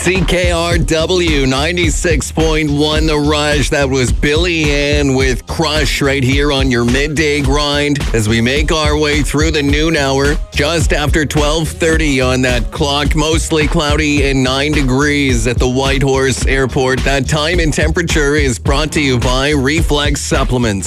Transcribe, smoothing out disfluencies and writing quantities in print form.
CKRW 96.1 The Rush. That was Billy Ann with Crush right here on your midday grind as we make our way through the noon hour. Just after 12:30 on that clock. Mostly cloudy and 9 degrees at the Whitehorse Airport. That time and temperature is brought to you by Reflex Supplements.